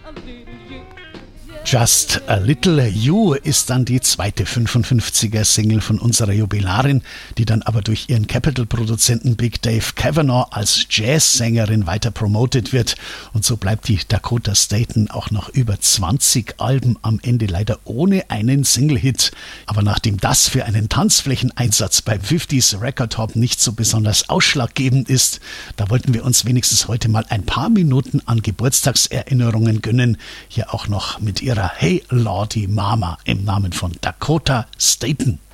Just a Little You ist dann die zweite 55er-Single von unserer Jubilarin, die dann aber durch ihren Capitol-Produzenten Big Dave Cavanaugh als Jazzsängerin weiter promotet wird. Und so bleibt die Dakota Staton auch noch über 20 Alben am Ende leider ohne einen Single-Hit. Aber nachdem das für einen Tanzflächeneinsatz beim 50s Record Hop nicht so besonders ausschlaggebend ist, da wollten wir uns wenigstens heute mal ein paar Minuten an Geburtstagserinnerungen gönnen. Hier auch noch mit ihrer Hey Lordy Mama im Namen von Dakota Staton.